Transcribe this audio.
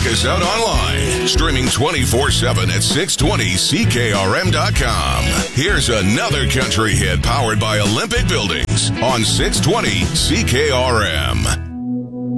check us out online. Streaming 24/7 at 620CKRM.com. Here's another country hit powered by Olympic Buildings on 620 CKRM.